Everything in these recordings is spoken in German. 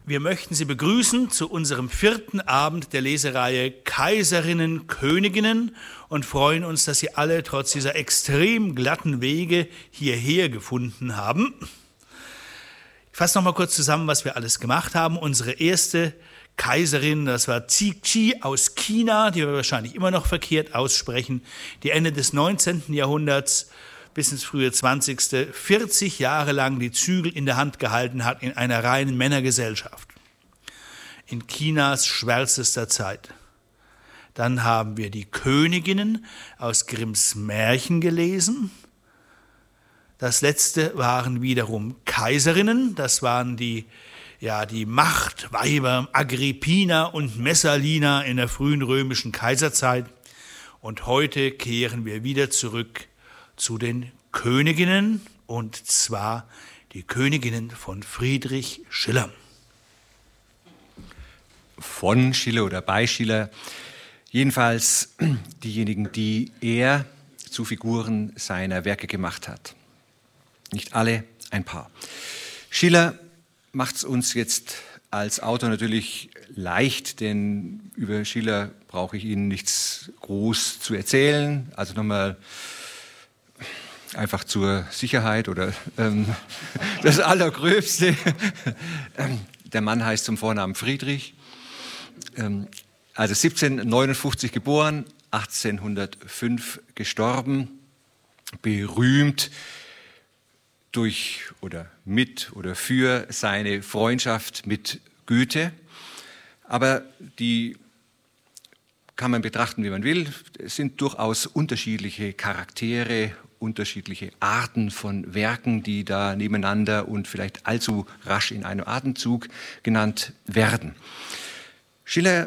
Wir möchten Sie begrüßen zu unserem 4. Abend der Lesereihe Kaiserinnen, Königinnen und freuen uns, dass Sie alle trotz dieser extrem glatten Wege hierher gefunden haben. Ich fasse noch mal kurz zusammen, was wir alles gemacht haben. Unsere erste Kaiserin, das war Cixi aus China, die wir wahrscheinlich immer noch verkehrt aussprechen, die Ende des 19. Jahrhunderts bis ins frühe 20. 40 Jahre lang die Zügel in der Hand gehalten hat in einer reinen Männergesellschaft. In Chinas schwärzester Zeit. Dann haben wir die Königinnen aus Grimms Märchen gelesen. Das letzte waren wiederum Kaiserinnen, das waren die Machtweiber Agrippina und Messalina in der frühen römischen Kaiserzeit. Und heute kehren wir wieder zurück zu den Königinnen, und zwar die Königinnen von Friedrich Schiller. Von Schiller oder bei Schiller, jedenfalls diejenigen, die er zu Figuren seiner Werke gemacht hat. Nicht alle, ein paar. Schiller macht es uns jetzt als Autor natürlich leicht, denn über Schiller brauche ich Ihnen nichts groß zu erzählen. Also nochmal einfach zur Sicherheit oder das Allergröbste. Der Mann heißt zum Vornamen Friedrich, also 1759 geboren, 1805 gestorben, berühmt durch oder mit oder für seine Freundschaft mit Goethe. Aber die kann man betrachten, wie man will. Es sind durchaus unterschiedliche Charaktere, unterschiedliche Arten von Werken, die da nebeneinander und vielleicht allzu rasch in einem Atemzug genannt werden. Schiller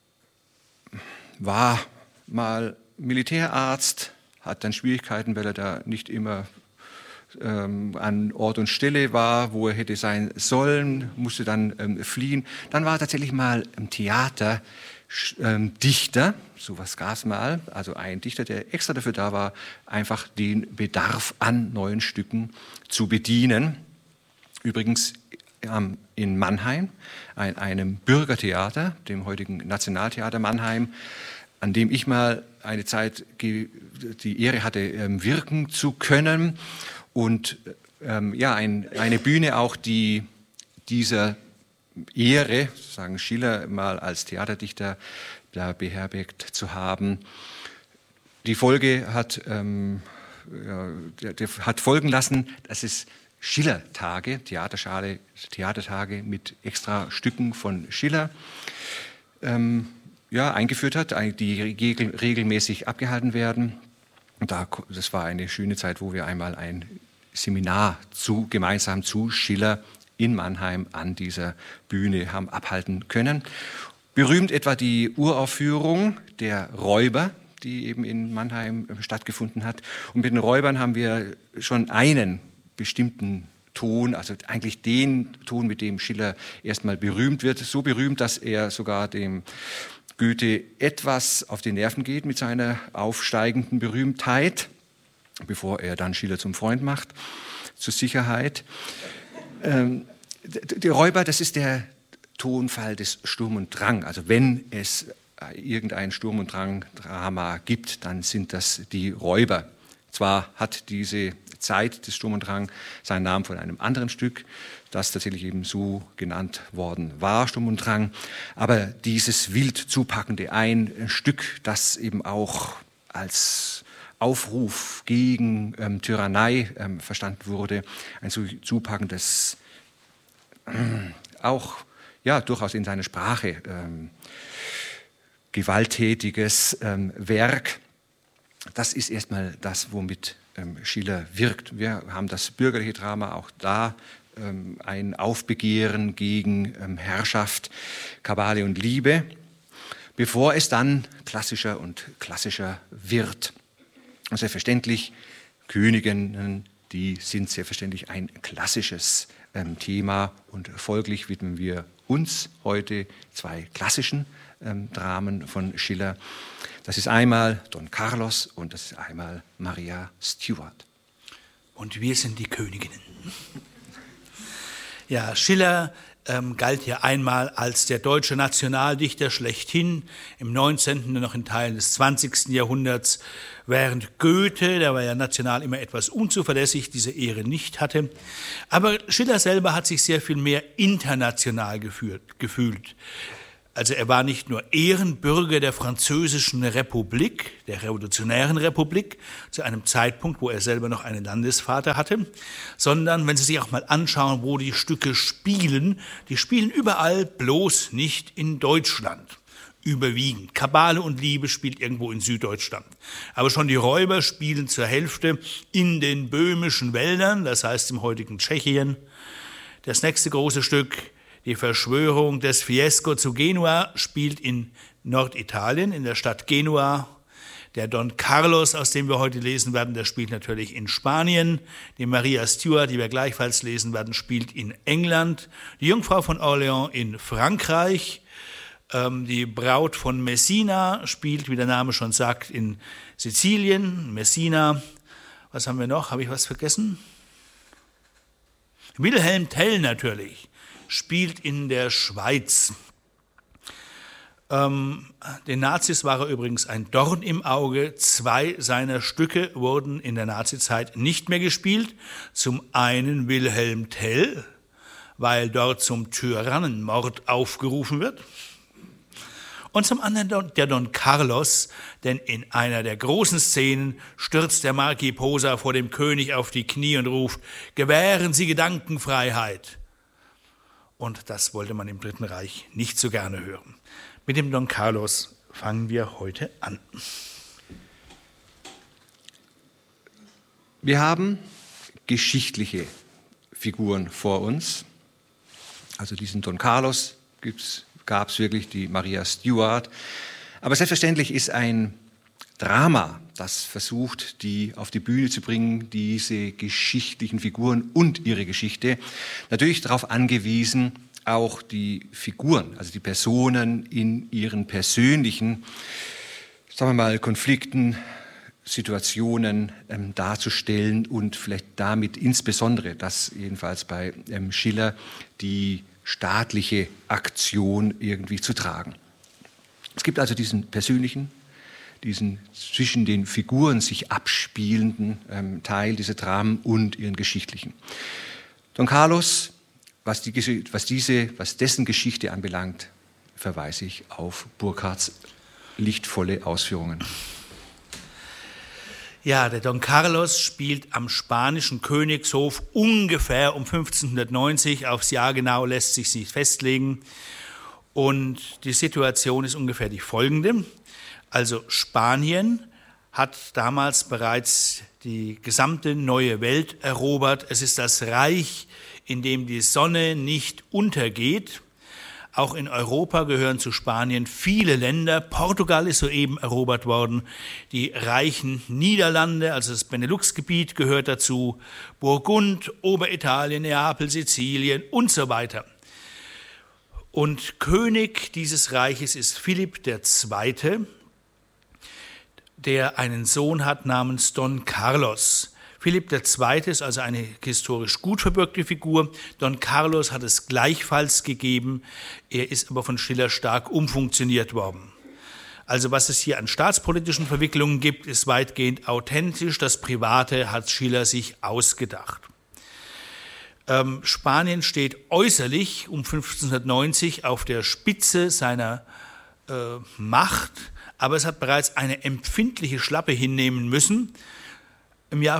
war mal Militärarzt, hat dann Schwierigkeiten, weil er da nicht immer an Ort und Stelle war, wo er hätte sein sollen, musste dann fliehen. Dann war er tatsächlich mal im Theater Dichter, sowas gab es mal, also ein Dichter, der extra dafür da war, einfach den Bedarf an neuen Stücken zu bedienen. Übrigens in Mannheim, einem Bürgertheater, dem heutigen Nationaltheater Mannheim, an dem ich mal eine Zeit die Ehre hatte, wirken zu können. Und eine Bühne auch, die dieser Ehre, sagen Schiller mal als Theaterdichter, da beherbergt zu haben. Die Folge hat folgen lassen, dass es Schillertage, Theatertage mit extra Stücken von Schiller eingeführt hat, die regelmäßig abgehalten werden. Und das war eine schöne Zeit, wo wir einmal ein Seminar gemeinsam zu Schiller in Mannheim an dieser Bühne haben abhalten können. Berühmt etwa die Uraufführung der Räuber, die eben in Mannheim stattgefunden hat. Und mit den Räubern haben wir schon einen bestimmten Ton, also eigentlich den Ton, mit dem Schiller erstmal berühmt wird. So berühmt, dass er sogar dem Goethe etwas auf die Nerven geht mit seiner aufsteigenden Berühmtheit, bevor er dann Schiller zum Freund macht, zur Sicherheit. Die Räuber, das ist der Tonfall des Sturm und Drang. Also wenn es irgendein Sturm- und Drang-Drama gibt, dann sind das die Räuber. Zwar hat diese Zeit des Sturm und Drang seinen Namen von einem anderen Stück, das tatsächlich eben so genannt worden war, Sturm und Drang, aber dieses wild zupackende, ein Stück, das eben auch als Aufruf gegen Tyrannei verstanden wurde, ein so zupackendes, auch durchaus in seiner Sprache gewalttätiges Werk. Das ist erstmal das, womit Schiller wirkt. Wir haben das bürgerliche Drama, auch da ein Aufbegehren gegen Herrschaft, Kabale und Liebe, bevor es dann klassischer und klassischer wird. Und selbstverständlich, Königinnen, die sind selbstverständlich ein klassisches Thema und folglich widmen wir uns heute 2 klassischen Dramen von Schiller. Das ist einmal Don Carlos und das ist einmal Maria Stuart. Und wir sind die Königinnen. Ja, Schiller galt ja einmal als der deutsche Nationaldichter schlechthin im 19. und noch in Teilen des 20. Jahrhunderts, während Goethe, der war ja national immer etwas unzuverlässig, diese Ehre nicht hatte. Aber Schiller selber hat sich sehr viel mehr international gefühlt. Also er war nicht nur Ehrenbürger der Französischen Republik, der Revolutionären Republik, zu einem Zeitpunkt, wo er selber noch einen Landesvater hatte, sondern, wenn Sie sich auch mal anschauen, wo die Stücke spielen, die spielen überall, bloß nicht in Deutschland. Überwiegend. Kabale und Liebe spielt irgendwo in Süddeutschland. Aber schon die Räuber spielen zur Hälfte in den böhmischen Wäldern, das heißt im heutigen Tschechien. Das nächste große Stück, die Verschwörung des Fiesco zu Genua, spielt in Norditalien, in der Stadt Genua. Der Don Carlos, aus dem wir heute lesen werden, der spielt natürlich in Spanien. Die Maria Stuart, die wir gleichfalls lesen werden, spielt in England. Die Jungfrau von Orléans in Frankreich. Die Braut von Messina spielt, wie der Name schon sagt, in Sizilien. Messina. Was haben wir noch? Habe ich was vergessen? Wilhelm Tell natürlich. Spielt in der Schweiz. Den Nazis war er übrigens ein Dorn im Auge. 2 seiner Stücke wurden in der Nazizeit nicht mehr gespielt. Zum einen Wilhelm Tell, weil dort zum Tyrannenmord aufgerufen wird. Und zum anderen der Don Carlos, denn in einer der großen Szenen stürzt der Marquis Posa vor dem König auf die Knie und ruft: Gewähren Sie Gedankenfreiheit. Und das wollte man im Dritten Reich nicht so gerne hören. Mit dem Don Carlos fangen wir heute an. Wir haben geschichtliche Figuren vor uns. Also diesen Don Carlos gab es wirklich, die Maria Stuart. Aber selbstverständlich ist ein Drama, das versucht, die auf die Bühne zu bringen, diese geschichtlichen Figuren und ihre Geschichte, natürlich darauf angewiesen, auch die Figuren, also die Personen in ihren persönlichen, sagen wir mal, Konflikten, Situationen darzustellen und vielleicht damit insbesondere, das jedenfalls bei Schiller, die staatliche Aktion irgendwie zu tragen. Es gibt also diesen persönlichen, diesen zwischen den Figuren sich abspielenden Teil dieser Dramen und ihren geschichtlichen. Don Carlos, was dessen Geschichte anbelangt, verweise ich auf Burckhardts lichtvolle Ausführungen. Ja, der Don Carlos spielt am spanischen Königshof ungefähr um 1590. Aufs Jahr genau lässt sich nicht festlegen. Und die Situation ist ungefähr die folgende. Also Spanien hat damals bereits die gesamte neue Welt erobert. Es ist das Reich, in dem die Sonne nicht untergeht. Auch in Europa gehören zu Spanien viele Länder. Portugal ist soeben erobert worden. Die reichen Niederlande, also das Benelux-Gebiet, gehört dazu. Burgund, Oberitalien, Neapel, Sizilien und so weiter. Und König dieses Reiches ist Philipp II., der einen Sohn hat namens Don Carlos. Philipp II. Ist also eine historisch gut verbürgte Figur. Don Carlos hat es gleichfalls gegeben. Er ist aber von Schiller stark umfunktioniert worden. Also was es hier an staatspolitischen Verwicklungen gibt, ist weitgehend authentisch. Das Private hat Schiller sich ausgedacht. Spanien steht äußerlich um 1590 auf der Spitze seiner Macht, aber es hat bereits eine empfindliche Schlappe hinnehmen müssen. Im Jahr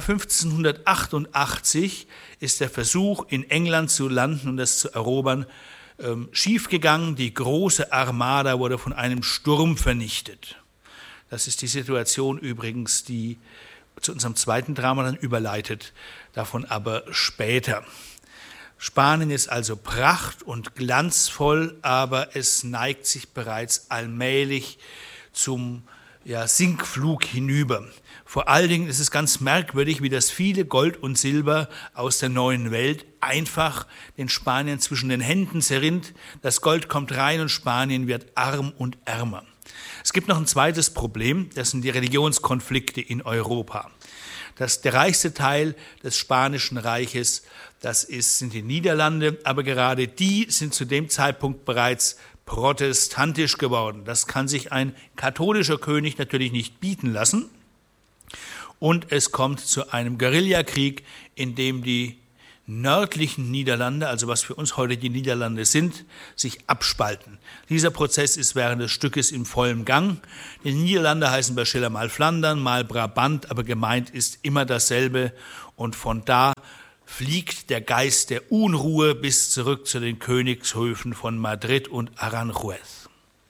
1588 ist der Versuch, in England zu landen und es zu erobern, schiefgegangen. Die große Armada wurde von einem Sturm vernichtet. Das ist die Situation übrigens, die zu unserem zweiten Drama dann überleitet, davon aber später. Spanien ist also pracht- und glanzvoll, aber es neigt sich bereits allmählich zum Sinkflug hinüber. Vor allen Dingen ist es ganz merkwürdig, wie das viele Gold und Silber aus der neuen Welt einfach den Spaniern zwischen den Händen zerrinnt. Das Gold kommt rein und Spanien wird arm und ärmer. Es gibt noch ein zweites Problem, das sind die Religionskonflikte in Europa. Der reichste Teil des Spanischen Reiches, sind die Niederlande, aber gerade die sind zu dem Zeitpunkt bereits protestantisch geworden. Das kann sich ein katholischer König natürlich nicht bieten lassen. Und es kommt zu einem Guerillakrieg, in dem die nördlichen Niederlande, also was für uns heute die Niederlande sind, sich abspalten. Dieser Prozess ist während des Stückes im vollen Gang. Die Niederlande heißen bei Schiller mal Flandern, mal Brabant, aber gemeint ist immer dasselbe. Und von da fliegt der Geist der Unruhe bis zurück zu den Königshöfen von Madrid und Aranjuez.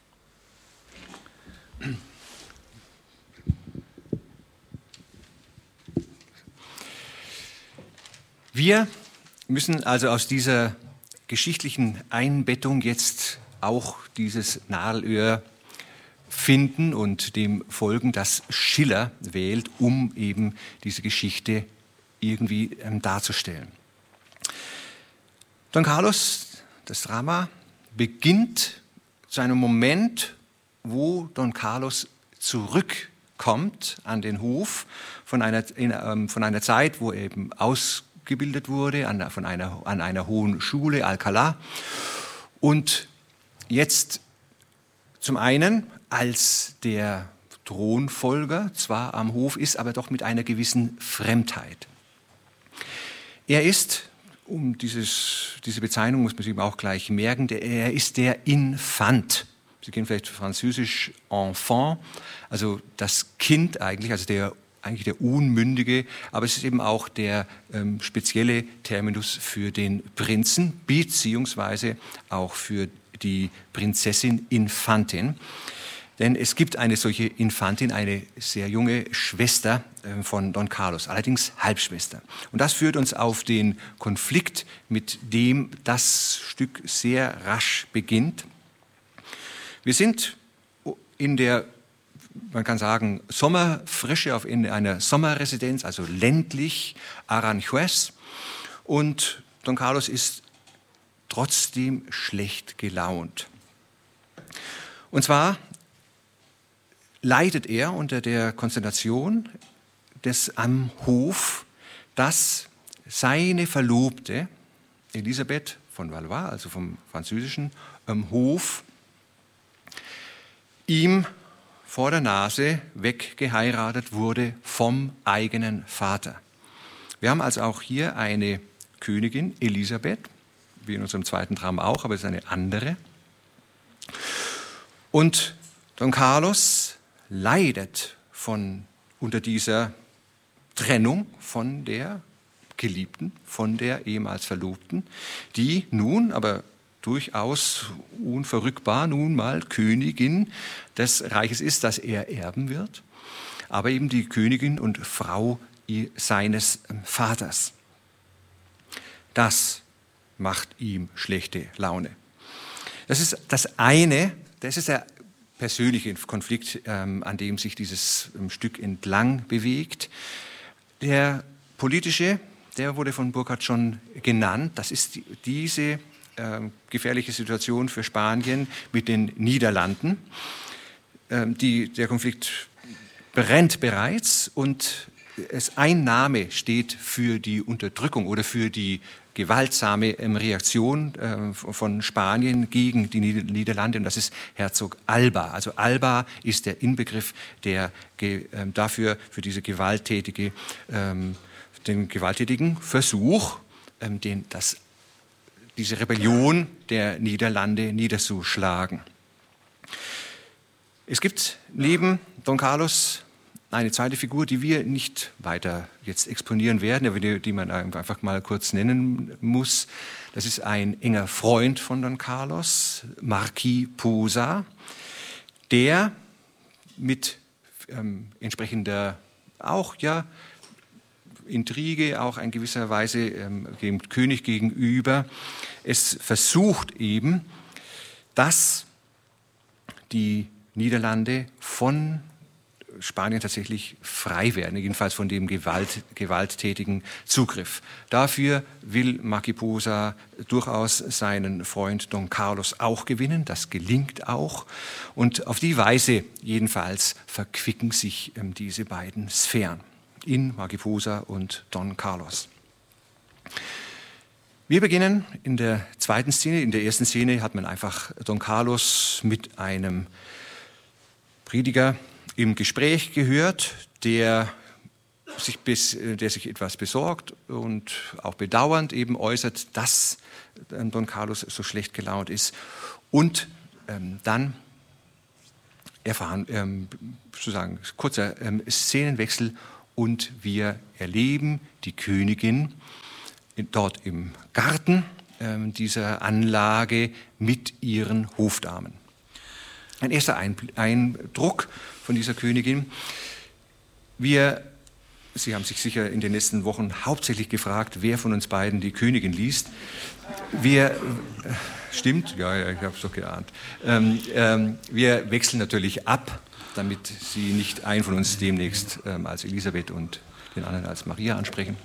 Wir müssen also aus dieser geschichtlichen Einbettung jetzt auch dieses Nadelöhr finden und dem folgen, das Schiller wählt, um eben diese Geschichte irgendwie darzustellen. Don Carlos, das Drama, beginnt zu einem Moment, wo Don Carlos zurückkommt an den Hof von einer Zeit, wo er eben ausgebildet wurde an einer hohen Schule, Alcalá, und jetzt zum einen als der Thronfolger zwar am Hof ist, aber doch mit einer gewissen Fremdheit. Er ist, diese Bezeichnung muss man sich eben auch gleich merken, er ist der Infant. Sie kennen vielleicht französisch Enfant, also das Kind eigentlich, also der Unmündige, aber es ist eben auch der spezielle Terminus für den Prinzen, beziehungsweise auch für die Prinzessin Infantin. Denn es gibt eine solche Infantin, eine sehr junge Schwester von Don Carlos, allerdings Halbschwester. Und das führt uns auf den Konflikt, mit dem das Stück sehr rasch beginnt. Wir sind in der, man kann sagen, Sommerfrische in einer Sommerresidenz, also ländlich, Aranjuez. Und Don Carlos ist trotzdem schlecht gelaunt. Und zwar leidet er unter der Konstellation am Hof, dass seine Verlobte Elisabeth von Valois, also vom französischen Hof, ihm vor der Nase weggeheiratet wurde vom eigenen Vater. Wir haben also auch hier eine Königin, Elisabeth, wie in unserem zweiten Drama auch, aber es ist eine andere. Und Don Carlos leidet unter dieser Trennung von der Geliebten, von der ehemals Verlobten, die nun aber durchaus unverrückbar nun mal Königin des Reiches ist, das er erben wird, aber eben die Königin und Frau seines Vaters. Das macht ihm schlechte Laune. Das ist das eine, das ist der persönliche Konflikt, an dem sich dieses Stück entlang bewegt. Der politische, der wurde von Burckhardt schon genannt, das ist diese gefährliche Situation für Spanien mit den Niederlanden. Der Konflikt brennt bereits und ein Name steht für die Unterdrückung oder für die gewaltsame Reaktion von Spanien gegen die Niederlande, und das ist Herzog Alba. Also Alba ist der Inbegriff dafür, für den gewalttätigen Versuch, diese Rebellion der Niederlande niederzuschlagen. Es gibt neben Don Carlos eine zweite Figur, die wir nicht weiter jetzt exponieren werden, die man einfach mal kurz nennen muss. Das ist ein enger Freund von Don Carlos, Marquis Posa, der mit entsprechender auch Intrige, auch in gewisser Weise dem König gegenüber, es versucht eben, dass die Niederlande von Spanien tatsächlich frei werden, jedenfalls von dem gewalttätigen Zugriff. Dafür will Marquis Posa durchaus seinen Freund Don Carlos auch gewinnen, das gelingt auch. Und auf die Weise jedenfalls verquicken sich diese beiden Sphären. in Mariposa und Don Carlos. Wir beginnen in der zweiten Szene. In der ersten Szene hat man einfach Don Carlos mit einem Prediger im Gespräch gehört, der sich etwas besorgt und auch bedauernd eben äußert, dass Don Carlos so schlecht gelaunt ist. Und dann erfahren, sozusagen kurzer Szenenwechsel, und wir erleben die Königin dort im Garten dieser Anlage mit ihren Hofdamen. Ein erster Eindruck von dieser Königin. Sie haben sich sicher in den letzten Wochen hauptsächlich gefragt, wer von uns beiden die Königin liest. Stimmt? Ja, ich habe es doch geahnt. Wir wechseln natürlich ab, damit Sie nicht einen von uns demnächst als Elisabeth und den anderen als Maria ansprechen.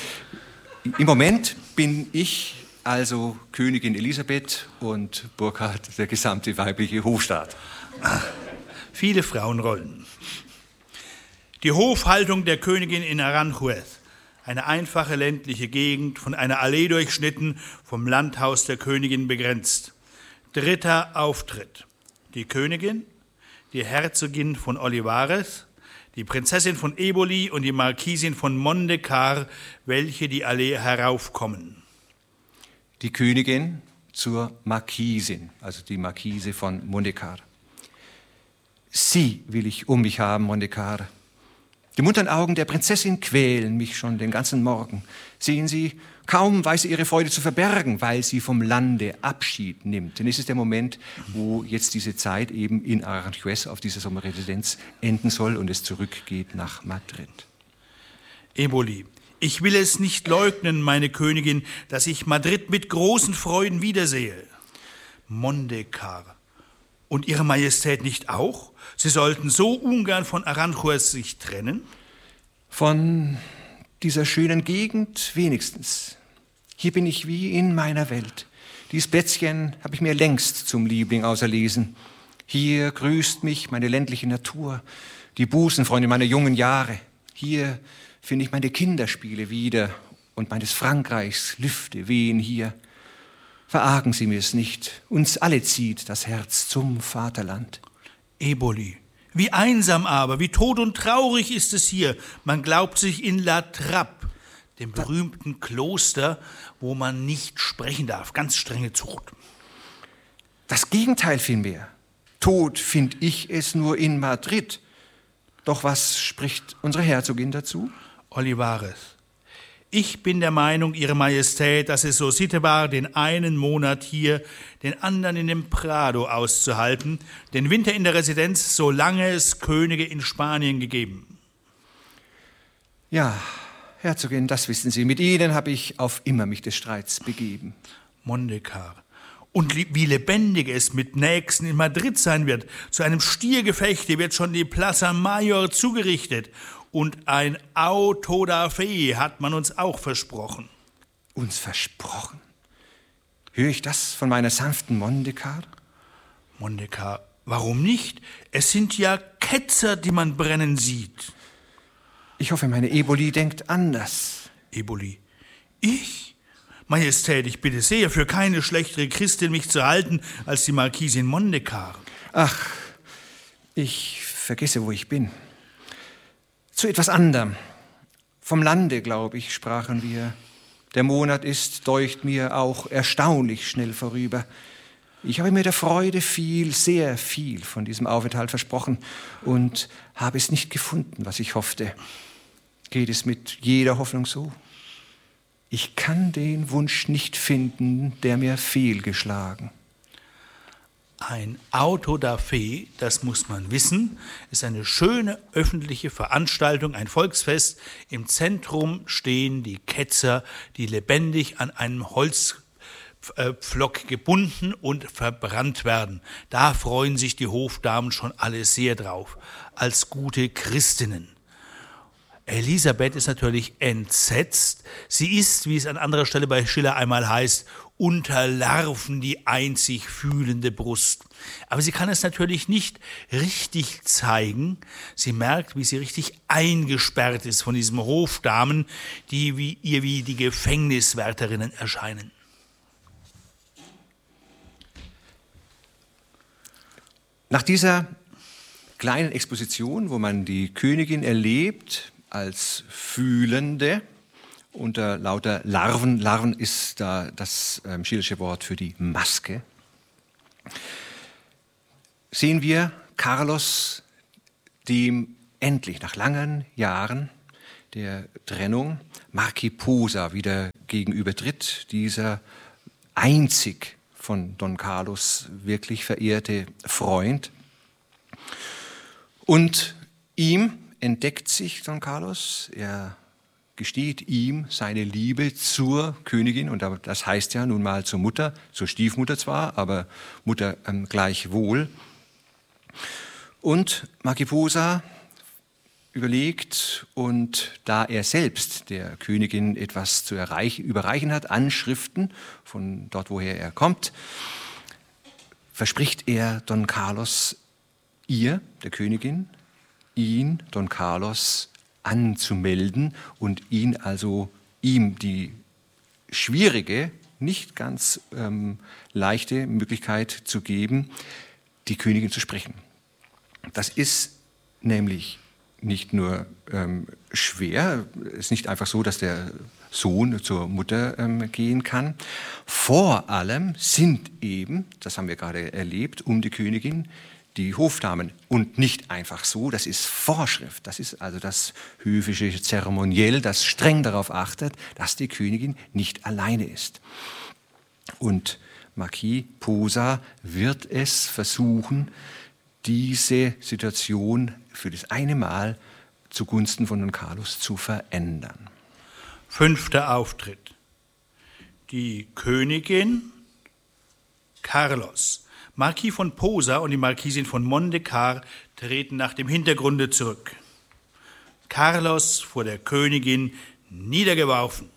Im Moment bin ich also Königin Elisabeth und Burkhard der gesamte weibliche Hofstaat. Viele Frauenrollen. Die Hofhaltung der Königin in Aranjuez, eine einfache ländliche Gegend, von einer Allee durchschnitten, vom Landhaus der Königin begrenzt. Dritter Auftritt. Die Königin, die Herzogin von Olivares, die Prinzessin von Eboli und die Marquisin von Mondecar, welche die Allee heraufkommen. Die Königin zur Marquisin, also die Marquise von Mondecar. Sie will ich um mich haben, Mondecar. Die munteren Augen der Prinzessin quälen mich schon den ganzen Morgen. Sehen Sie, kaum weiß sie ihre Freude zu verbergen, weil sie vom Lande Abschied nimmt. Denn es ist der Moment, wo jetzt diese Zeit eben in Aranjuez auf dieser Sommerresidenz enden soll und es zurückgeht nach Madrid. Eboli, ich will es nicht leugnen, meine Königin, dass ich Madrid mit großen Freuden wiedersehe. Mondecar, und Ihre Majestät nicht auch? Sie sollten so ungern von Aranjuez sich trennen? Von dieser schönen Gegend wenigstens. Hier bin ich wie in meiner Welt. Dies Plätzchen habe ich mir längst zum Liebling auserlesen. Hier grüßt mich meine ländliche Natur, die Busenfreunde meiner jungen Jahre. Hier finde ich meine Kinderspiele wieder und meines Frankreichs Lüfte wehen hier. Verargen Sie mir es nicht, uns alle zieht das Herz zum Vaterland. Eboli, wie einsam aber, wie tot und traurig ist es hier. Man glaubt sich in La Trappe, dem berühmten Kloster, wo man nicht sprechen darf. Ganz strenge Zucht. Das Gegenteil vielmehr. Tot find ich es nur in Madrid. Doch was spricht unsere Herzogin dazu? Olivares, ich bin der Meinung, Ihre Majestät, dass es so Sitte war, den einen Monat hier, den anderen in dem Prado auszuhalten, den Winter in der Residenz, solange es Könige in Spanien gegeben. Ja, Herzogin, das wissen Sie. Mit Ihnen habe ich auf immer mich des Streits begeben. Mondecar. Und wie lebendig es mit Nächsten in Madrid sein wird. Zu einem Stiergefechte wird schon die Plaza Mayor zugerichtet. Und ein Auto da fe hat man uns auch versprochen. Uns versprochen? Höre ich das von meiner sanften Mondecar? Mondecar, warum nicht? Es sind ja Ketzer, die man brennen sieht. Ich hoffe, meine Eboli denkt anders. Eboli, ich? Majestät, ich bitte sehr, für keine schlechtere Christin mich zu halten als die Marquisin Mondecar. Ach, ich vergesse, wo ich bin. Zu etwas anderem. Vom Lande, glaube ich, sprachen wir. Der Monat ist, deucht mir, auch erstaunlich schnell vorüber. Ich habe mir der Freude viel, sehr viel von diesem Aufenthalt versprochen und habe es nicht gefunden, was ich hoffte. Geht es mit jeder Hoffnung so? Ich kann den Wunsch nicht finden, der mir fehlgeschlagen. Ein Auto da fe, das muss man wissen, ist eine schöne öffentliche Veranstaltung, ein Volksfest. Im Zentrum stehen die Ketzer, die lebendig an einem Holzpflock gebunden und verbrannt werden. Da freuen sich die Hofdamen schon alle sehr drauf, als gute Christinnen. Elisabeth ist natürlich entsetzt. Sie ist, wie es an anderer Stelle bei Schiller einmal heißt, unter Larven die einzig fühlende Brust. Aber sie kann es natürlich nicht richtig zeigen. Sie merkt, wie sie richtig eingesperrt ist von diesen Hofdamen, die ihr wie die Gefängniswärterinnen erscheinen. Nach dieser kleinen Exposition, wo man die Königin erlebt als Fühlende unter lauter Larven, Larven ist da das schillersche Wort für die Maske, sehen wir Carlos, dem endlich nach langen Jahren der Trennung Marquis Posa wieder gegenübertritt, dieser einzig von Don Carlos wirklich verehrte Freund. Und ihm entdeckt sich Don Carlos, er gesteht ihm seine Liebe zur Königin, und das heißt ja nun mal zur Mutter, zur Stiefmutter zwar, aber Mutter gleichwohl. Und Marquis Posa überlegt, und da er selbst der Königin etwas zu überreichen hat, Anschriften von dort, woher er kommt, verspricht er Don Carlos, ihr, der Königin, ihn, Don Carlos, anzumelden und ihm die schwierige, nicht ganz leichte Möglichkeit zu geben, die Königin zu sprechen. Das ist nämlich nicht nur schwer, es ist nicht einfach so, dass der Sohn zur Mutter gehen kann. Vor allem sind eben, das haben wir gerade erlebt, um die Königin die Hofdamen. Und nicht einfach so, das ist Vorschrift. Das ist also das höfische Zeremoniell, das streng darauf achtet, dass die Königin nicht alleine ist. Und Marquis Posa wird es versuchen, diese Situation für das eine Mal zugunsten von Don Carlos zu verändern. 5. Auftritt. Die Königin, Carlos, Marquis von Posa und die Marquisin von Mondekar treten nach dem Hintergrunde zurück. Carlos vor der Königin niedergeworfen.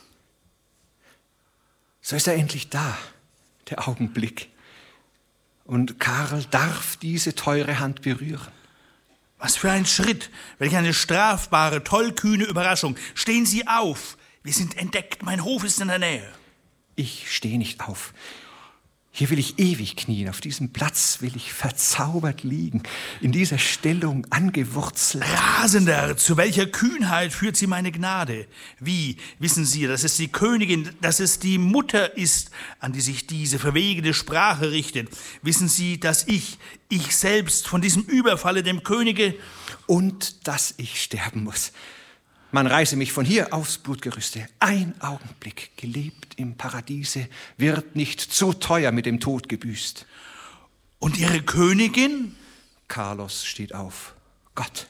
So ist er endlich da, der Augenblick. Und Karl darf diese teure Hand berühren. Was für ein Schritt, welch eine strafbare, tollkühne Überraschung. Stehen Sie auf, wir sind entdeckt, mein Hof ist in der Nähe. Ich stehe nicht auf. Hier will ich ewig knien, auf diesem Platz will ich verzaubert liegen, in dieser Stellung angewurzelt. Rasender, zu welcher Kühnheit führt Sie meine Gnade? Wie, wissen Sie, dass es die Königin, dass es die Mutter ist, an die sich diese verwegene Sprache richtet? Wissen Sie, dass ich selbst von diesem Überfalle dem Könige... Und dass ich sterben muss. Man reiße mich von hier aufs Blutgerüste. Ein Augenblick, gelebt im Paradiese, wird nicht zu teuer mit dem Tod gebüßt. Und Ihre Königin? Carlos steht auf. Gott,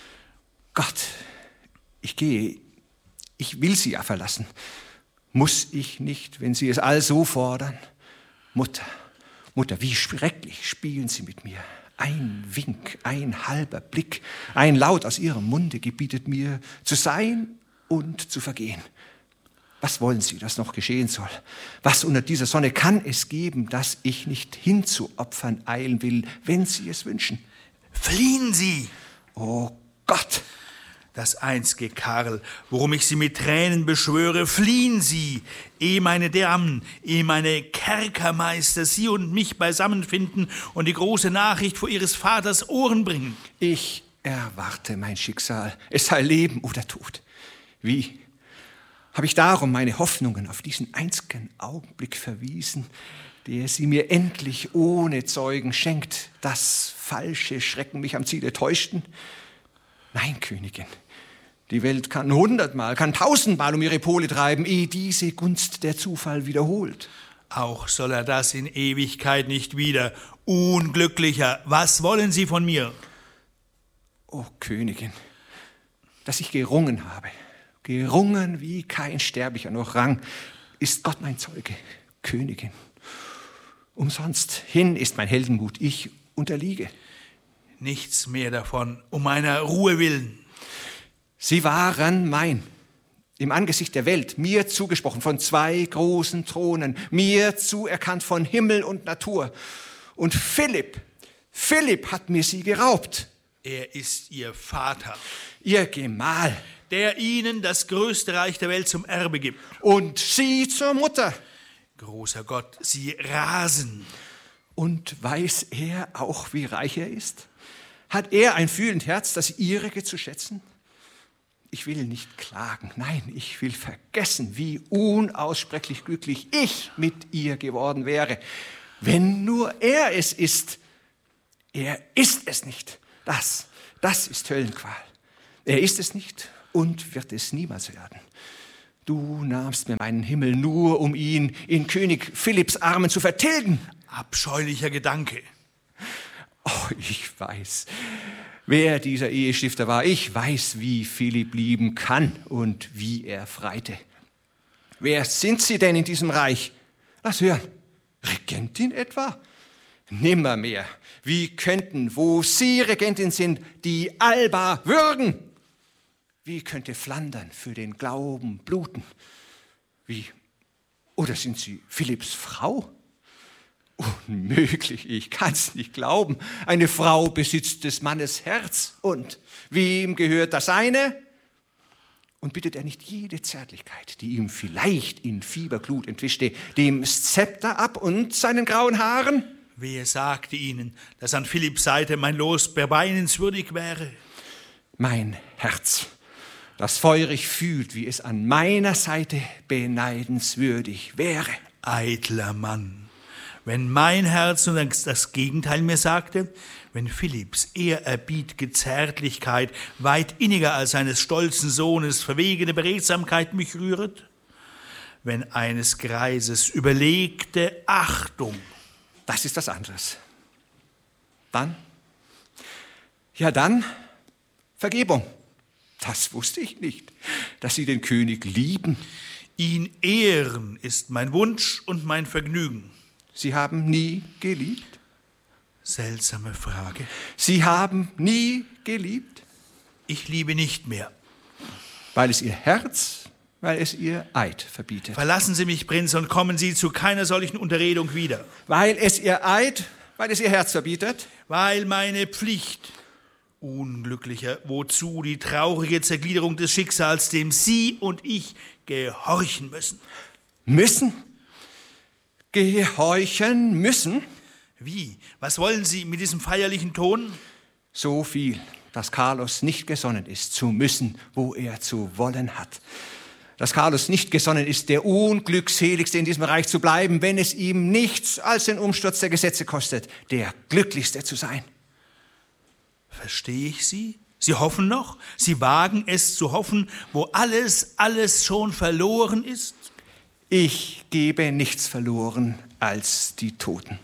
ich gehe, ich will Sie ja verlassen. Muss ich nicht, wenn Sie es also fordern? Mutter, wie schrecklich spielen Sie mit mir. Ein Wink, ein halber Blick, ein Laut aus Ihrem Munde gebietet mir, zu sein und zu vergehen. Was wollen Sie, dass noch geschehen soll? Was unter dieser Sonne kann es geben, das ich nicht hinzuopfern eilen will, wenn Sie es wünschen? Fliehen Sie! Oh Gott! Das einzige, Karl, worum ich Sie mit Tränen beschwöre, fliehen Sie, ehe meine Damen, ehe meine Kerkermeister Sie und mich beisammenfinden und die große Nachricht vor Ihres Vaters Ohren bringen. Ich erwarte mein Schicksal, es sei Leben oder Tod. Wie habe ich darum meine Hoffnungen auf diesen einzigen Augenblick verwiesen, der sie mir endlich ohne Zeugen schenkt, dass falsche Schrecken mich am Ziele täuschten? Nein, Königin, die Welt kann 100-mal, kann 1000-mal um ihre Pole treiben, ehe diese Gunst der Zufall wiederholt. Auch soll er das in Ewigkeit nicht wieder. Unglücklicher, was wollen Sie von mir? O Königin, dass ich gerungen habe, gerungen wie kein Sterblicher noch rang, ist Gott mein Zeuge, Königin. Umsonst, hin ist mein Heldenmut, ich unterliege. Nichts mehr davon, um meiner Ruhe willen. Sie waren mein, im Angesicht der Welt, mir zugesprochen von 2 großen Thronen, mir zuerkannt von Himmel und Natur. Und Philipp hat mir sie geraubt. Er ist ihr Vater, Ihr Gemahl. der ihnen das größte Reich der Welt zum Erbe gibt. Und sie zur Mutter. Großer Gott, sie rasen. Und weiß er auch, wie reich er ist? Hat er ein fühlend Herz, das Ihrige zu schätzen? Ich will nicht klagen, nein, ich will vergessen, wie unaussprechlich glücklich ich mit ihr geworden wäre, wenn nur er es ist. Er ist es nicht. Das ist Höllenqual. Er ist es nicht und wird es niemals werden. Du nahmst mir meinen Himmel nur, um ihn in König Philipps Armen zu vertilgen. Abscheulicher Gedanke. Oh, ich weiß, wer dieser Ehestifter war. Ich weiß, wie Philipp lieben kann und wie er freite. Wer sind Sie denn in diesem Reich? Lass hören. Regentin etwa? Nimmermehr. Wie könnten, wo Sie Regentin sind, die Alba würgen? Wie könnte Flandern für den Glauben bluten? Wie? Oder sind Sie Philipps Frau? Unmöglich, ich kann's nicht glauben. Eine Frau besitzt des Mannes Herz. Und wem gehört das seine? Und bittet er nicht jede Zärtlichkeit, die ihm vielleicht in Fieberglut entwischte, dem Szepter ab und seinen grauen Haaren? Wer sagte Ihnen, dass an Philipps Seite mein Los beweisenswürdig wäre? Mein Herz, das feurig fühlt, wie es an meiner Seite beneidenswürdig wäre. Eitler Mann, wenn mein Herz nun das Gegenteil mir sagte, wenn Philipps ehrerbietige Zärtlichkeit weit inniger als seines stolzen Sohnes verwegene Beredsamkeit mich rühret, wenn eines Greises überlegte Achtung. Das ist was anderes. Dann Vergebung. Das wusste ich nicht, dass Sie den König lieben. Ihn ehren ist mein Wunsch und mein Vergnügen. Sie haben nie geliebt? Seltsame Frage. Sie haben nie geliebt? Ich liebe nicht mehr. Weil es Ihr Eid verbietet. Verlassen Sie mich, Prinz, und kommen Sie zu keiner solchen Unterredung wieder. Weil es Ihr Herz verbietet? Weil meine Pflicht, Unglücklicher, wozu die traurige Zergliederung des Schicksals, dem Sie und ich gehorchen müssen. Müssen? Gehorchen müssen? Wie? Was wollen Sie mit diesem feierlichen Ton? So viel, dass Carlos nicht gesonnen ist, zu müssen, wo er zu wollen hat. Dass Carlos nicht gesonnen ist, der Unglückseligste in diesem Reich zu bleiben, wenn es ihm nichts als den Umsturz der Gesetze kostet, der Glücklichste zu sein. Verstehe ich Sie? Sie hoffen noch? Sie wagen es zu hoffen, wo alles schon verloren ist? Ich gebe nichts verloren als die Toten.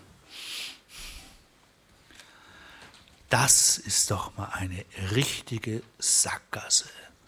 Das ist doch mal eine richtige Sackgasse.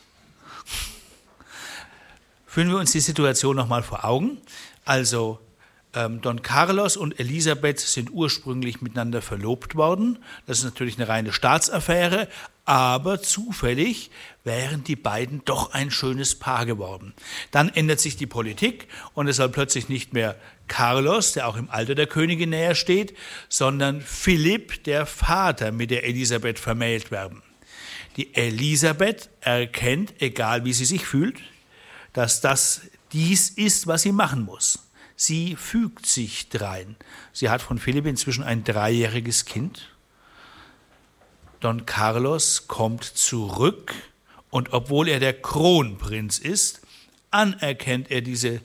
Führen wir uns die Situation noch mal vor Augen. Also Don Carlos und Elisabeth sind ursprünglich miteinander verlobt worden. Das ist natürlich eine reine Staatsaffäre, aber zufällig wären die beiden doch ein schönes Paar geworden. Dann ändert sich die Politik und es soll plötzlich nicht mehr Carlos, der auch im Alter der Königin näher steht, sondern Philipp, der Vater, mit der Elisabeth vermählt werden. Die Elisabeth erkennt, egal wie sie sich fühlt, dass dies ist, was sie machen muss. Sie fügt sich drein. Sie hat von Philipp inzwischen ein 3-jähriges Kind. Don Carlos kommt zurück und obwohl er der Kronprinz ist, anerkennt er diese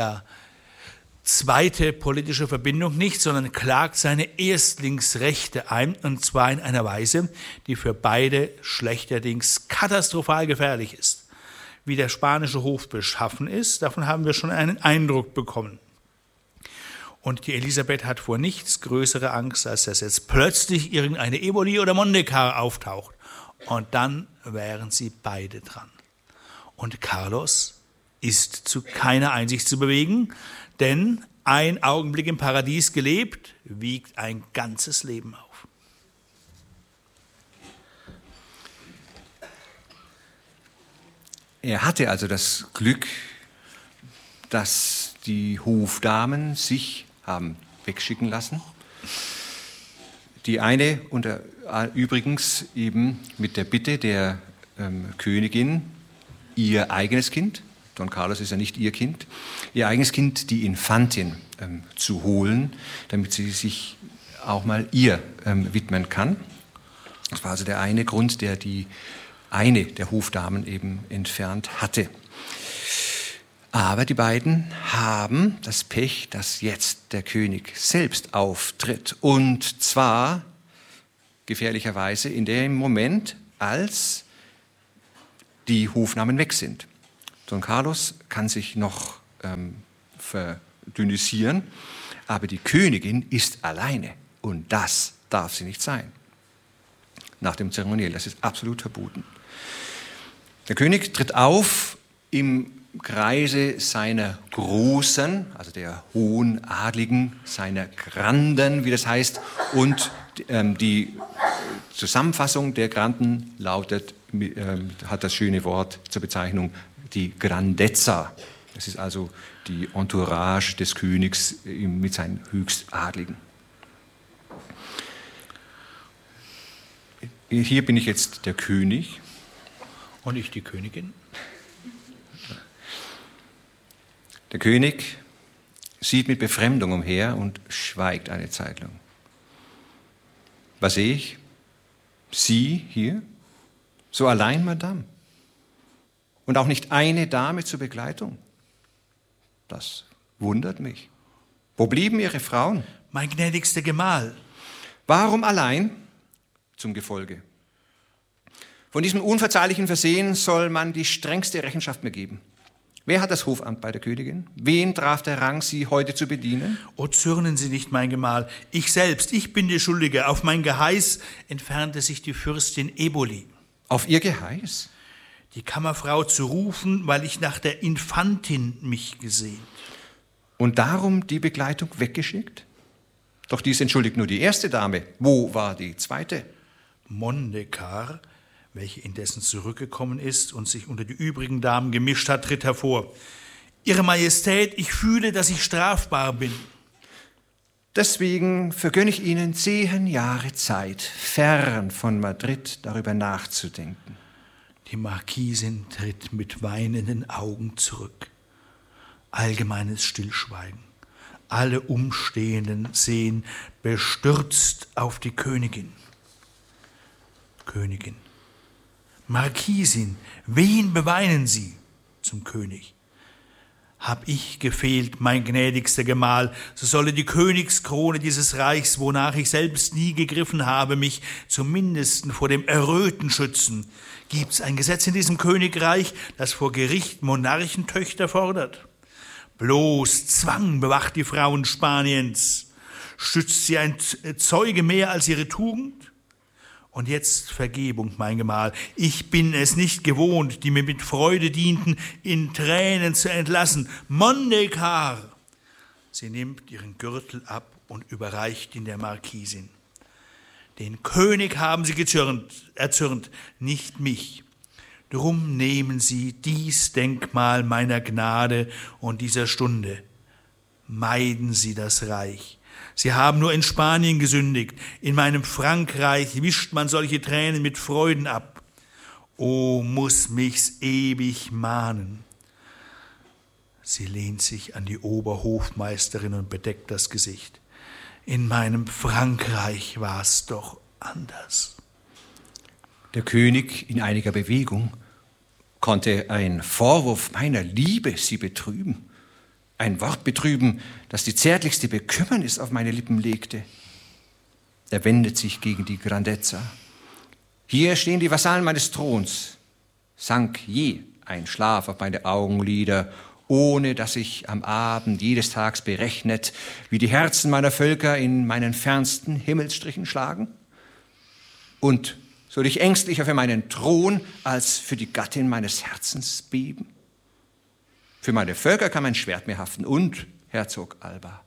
zweite politische Verbindung nicht, sondern klagt seine Erstlingsrechte ein, und zwar in einer Weise, die für beide schlechterdings katastrophal gefährlich ist. Wie der spanische Hof beschaffen ist, davon haben wir schon einen Eindruck bekommen. Und die Elisabeth hat vor nichts größere Angst, als dass jetzt plötzlich irgendeine Eboli oder Mondekar auftaucht. Und dann wären sie beide dran. Und Carlos ist zu keiner Einsicht zu bewegen, denn ein Augenblick im Paradies gelebt, wiegt ein ganzes Leben auf. Er hatte also das Glück, dass die Hofdamen sich haben wegschicken lassen. Die eine übrigens eben mit der Bitte der Königin, ihr eigenes Kind, Don Carlos ist ja nicht ihr Kind, ihr eigenes Kind, die Infantin, zu holen, damit sie sich auch mal ihr widmen kann. Das war also der eine Grund, der die eine der Hofdamen eben entfernt hatte. Aber die beiden haben das Pech, dass jetzt der König selbst auftritt. Und zwar gefährlicherweise in dem Moment, als die Hofdamen weg sind. Don Carlos kann sich noch verdünnisieren, aber die Königin ist alleine. Und das darf sie nicht sein. Nach dem Zeremoniell, das ist absolut verboten. Der König tritt auf im Kreise seiner Großen, also der hohen Adligen, seiner Granden, wie das heißt, und die Zusammenfassung der Granden lautet, hat das schöne Wort zur Bezeichnung, die Grandezza. Das ist also die Entourage des Königs mit seinen Höchstadligen. Hier bin ich jetzt der König. Und ich die Königin. Der König sieht mit Befremdung umher und schweigt eine Zeit lang. Was sehe ich? Sie hier? So allein, Madame? Und auch nicht eine Dame zur Begleitung? Das wundert mich. Wo blieben Ihre Frauen? Mein gnädigster Gemahl. Warum allein? Zum Gefolge. Von diesem unverzeihlichen Versehen soll man die strengste Rechenschaft mir geben. Wer hat das Hofamt bei der Königin? Wen traf der Rang, sie heute zu bedienen? O, zürnen Sie nicht, mein Gemahl. Ich selbst, ich bin die Schuldige. Auf mein Geheiß entfernte sich die Fürstin Eboli. Auf ihr Geheiß? Die Kammerfrau zu rufen, weil ich nach der Infantin mich gesehnt. Und darum die Begleitung weggeschickt? Doch dies entschuldigt nur die erste Dame. Wo war die zweite? Mondekar, welche indessen zurückgekommen ist und sich unter die übrigen Damen gemischt hat, tritt hervor. Ihre Majestät, ich fühle, dass ich strafbar bin. Deswegen vergönne ich Ihnen 10 Jahre Zeit, fern von Madrid darüber nachzudenken. Die Marquisin tritt mit weinenden Augen zurück. Allgemeines Stillschweigen. Alle Umstehenden sehen bestürzt auf die Königin. Königin. Marquisin, wen beweinen Sie? Zum König. Hab ich gefehlt, mein gnädigster Gemahl, so solle die Königskrone dieses Reichs, wonach ich selbst nie gegriffen habe, mich zum Mindesten vor dem Erröten schützen. Gibt's ein Gesetz in diesem Königreich, das vor Gericht Monarchentöchter fordert? Bloß Zwang bewacht die Frauen Spaniens. Stützt sie ein Zeuge mehr als ihre Tugend? Und jetzt Vergebung, mein Gemahl. Ich bin es nicht gewohnt, die mir mit Freude dienten, in Tränen zu entlassen. Mondekar! Sie nimmt ihren Gürtel ab und überreicht ihn der Marquisin. Den König haben sie erzürnt, nicht mich. Drum nehmen Sie dies Denkmal meiner Gnade und dieser Stunde. Meiden Sie das Reich. Sie haben nur in Spanien gesündigt. In meinem Frankreich wischt man solche Tränen mit Freuden ab. O, muss mich's ewig mahnen. Sie lehnt sich an die Oberhofmeisterin und bedeckt das Gesicht. In meinem Frankreich war's doch anders. Der König in einiger Bewegung konnte ein Vorwurf meiner Liebe sie betrüben. Ein Wort betrüben, das die zärtlichste Bekümmernis auf meine Lippen legte. Er wendet sich gegen die Grandezza. Hier stehen die Vasallen meines Throns. Sank je ein Schlaf auf meine Augenlider, ohne dass ich am Abend jedes Tags berechnet, wie die Herzen meiner Völker in meinen fernsten Himmelsstrichen schlagen? Und soll ich ängstlicher für meinen Thron als für die Gattin meines Herzens beben? Für meine Völker kann mein Schwert mir haften und, Herzog Alba,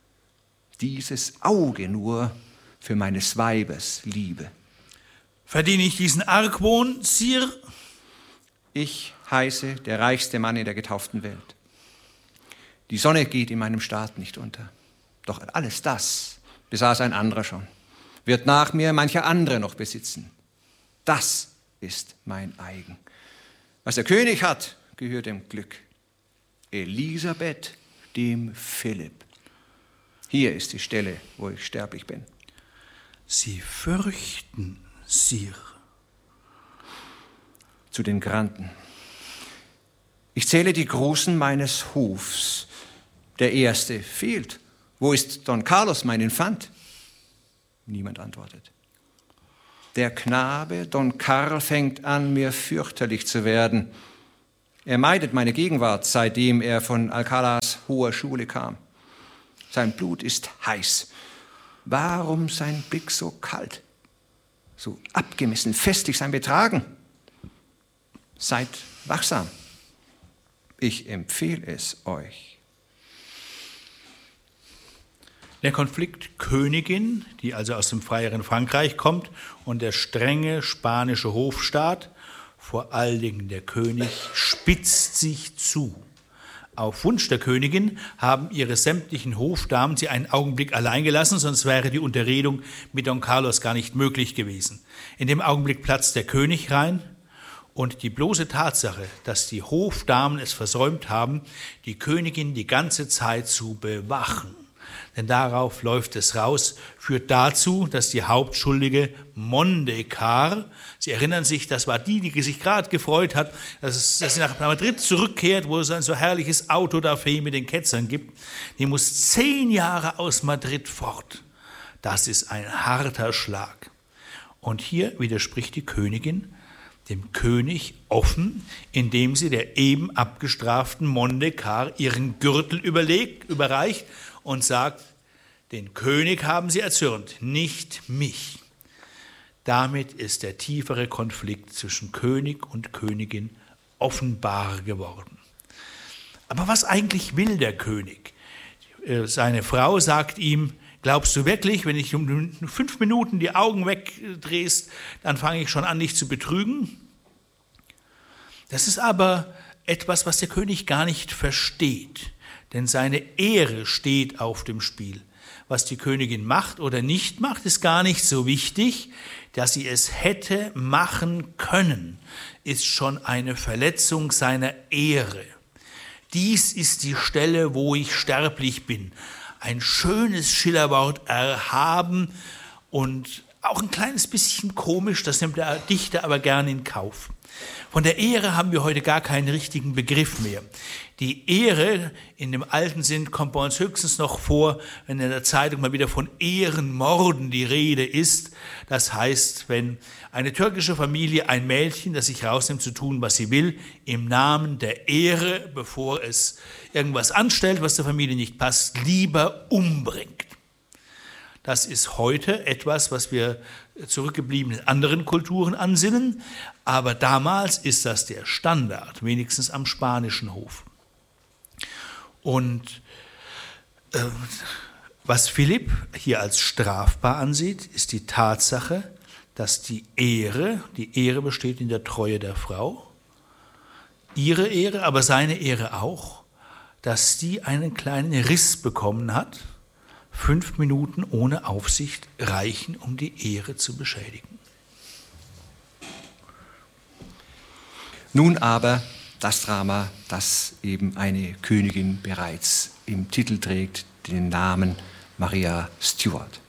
dieses Auge nur für meines Weibes Liebe. Verdiene ich diesen Argwohn, Sire? Ich heiße der reichste Mann in der getauften Welt. Die Sonne geht in meinem Staat nicht unter. Doch alles das besaß ein anderer schon, wird nach mir mancher andere noch besitzen. Das ist mein eigen. Was der König hat, gehört dem Glück. Elisabeth, dem Philipp. Hier ist die Stelle, wo ich sterblich bin. Sie fürchten, Sire. Zu den Granden. Ich zähle die Großen meines Hofs. Der erste fehlt. Wo ist Don Carlos, mein Infant? Niemand antwortet. Der Knabe, Don Carl, fängt an, mir fürchterlich zu werden. Er meidet meine Gegenwart, seitdem er von Alcalas hoher Schule kam. Sein Blut ist heiß. Warum sein Blick so kalt? So abgemessen, festlich sein Betragen? Seid wachsam. Ich empfehle es euch. Der Konflikt Königin, die also aus dem freieren Frankreich kommt, und der strenge spanische Hofstaat, vor allen Dingen der König, spitzt sich zu. Auf Wunsch der Königin haben ihre sämtlichen Hofdamen sie einen Augenblick allein gelassen, sonst wäre die Unterredung mit Don Carlos gar nicht möglich gewesen. In dem Augenblick platzt der König rein und die bloße Tatsache, dass die Hofdamen es versäumt haben, die Königin die ganze Zeit zu bewachen, denn darauf läuft es raus, führt dazu, dass die Hauptschuldige Mondekar, Sie erinnern sich, das war die sich gerade gefreut hat, dass sie nach Madrid zurückkehrt, wo es ein so herrliches Autodafé mit den Ketzern gibt, die muss 10 Jahre aus Madrid fort. Das ist ein harter Schlag. Und hier widerspricht die Königin dem König offen, indem sie der eben abgestraften Mondekar ihren Gürtel überreicht und sagt, den König haben sie erzürnt, nicht mich. Damit ist der tiefere Konflikt zwischen König und Königin offenbar geworden. Aber was eigentlich will der König? Seine Frau sagt ihm, glaubst du wirklich, wenn ich um 5 Minuten die Augen wegdrehst, dann fange ich schon an, dich zu betrügen? Das ist aber etwas, was der König gar nicht versteht, denn seine Ehre steht auf dem Spiel. Was die Königin macht oder nicht macht, ist gar nicht so wichtig. Dass sie es hätte machen können, ist schon eine Verletzung seiner Ehre. Dies ist die Stelle, wo ich sterblich bin. Ein schönes Schillerwort, erhaben und auch ein kleines bisschen komisch, das nimmt der Dichter aber gerne in Kauf. Von der Ehre haben wir heute gar keinen richtigen Begriff mehr. Die Ehre in dem alten Sinn kommt bei uns höchstens noch vor, wenn in der Zeitung mal wieder von Ehrenmorden die Rede ist. Das heißt, wenn eine türkische Familie ein Mädchen, das sich rausnimmt zu tun, was sie will, im Namen der Ehre, bevor es irgendwas anstellt, was der Familie nicht passt, lieber umbringt. Das ist heute etwas, was wir zurückgeblieben in anderen Kulturen ansinnen, aber damals ist das der Standard, wenigstens am spanischen Hof. Und was Philipp hier als strafbar ansieht, ist die Tatsache, dass die Ehre besteht in der Treue der Frau, ihre Ehre, aber seine Ehre auch, dass die einen kleinen Riss bekommen hat. 5 Minuten ohne Aufsicht reichen, um die Ehre zu beschädigen. Nun aber das Drama, das eben eine Königin bereits im Titel trägt, den Namen Maria Stuart.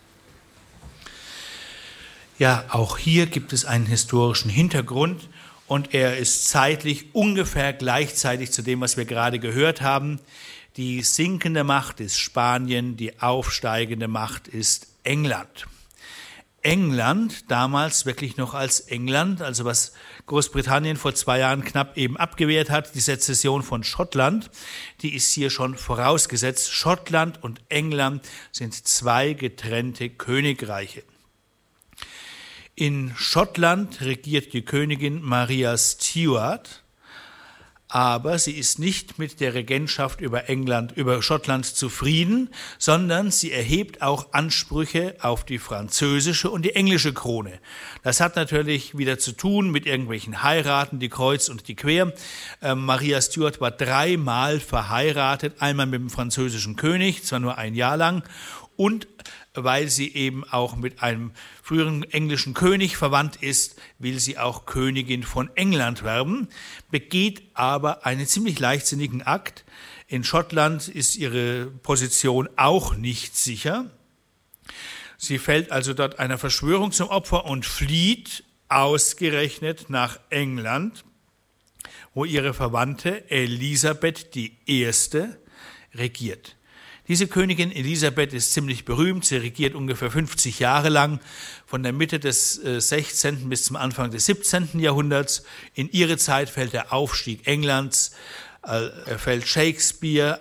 Ja, auch hier gibt es einen historischen Hintergrund und er ist zeitlich ungefähr gleichzeitig zu dem, was wir gerade gehört haben. Die sinkende Macht ist Spanien, die aufsteigende Macht ist England. England, damals wirklich noch als England, also was Großbritannien vor 2 Jahren knapp eben abgewehrt hat, die Sezession von Schottland, die ist hier schon vorausgesetzt. Schottland und England sind 2 getrennte Königreiche. In Schottland regiert die Königin Maria Stuart, aber sie ist nicht mit der Regentschaft über Schottland zufrieden, sondern sie erhebt auch Ansprüche auf die französische und die englische Krone. Das hat natürlich wieder zu tun mit irgendwelchen Heiraten, die kreuz und die quer. Maria Stuart war 3-mal verheiratet, einmal mit dem französischen König, zwar nur ein Jahr lang, und weil sie eben auch mit einem früheren englischen König verwandt ist, will sie auch Königin von England werden, begeht aber einen ziemlich leichtsinnigen Akt. In Schottland ist ihre Position auch nicht sicher. Sie fällt also dort einer Verschwörung zum Opfer und flieht ausgerechnet nach England, wo ihre Verwandte Elisabeth I. regiert. Diese Königin Elisabeth ist ziemlich berühmt. Sie regiert ungefähr 50 Jahre lang, von der Mitte des 16. bis zum Anfang des 17. Jahrhunderts. In ihre Zeit fällt der Aufstieg Englands, fällt Shakespeare